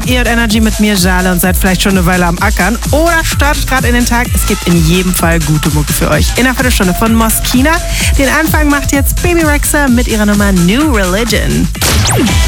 Ihr hört Energy mit mir, Jale, und seid vielleicht schon eine Weile am Ackern oder startet gerade in den Tag. Es gibt in jedem Fall gute Mucke für euch. In einer Viertelstunde von Moskina. Den Anfang macht jetzt Baby Rexha mit ihrer Nummer New Religion.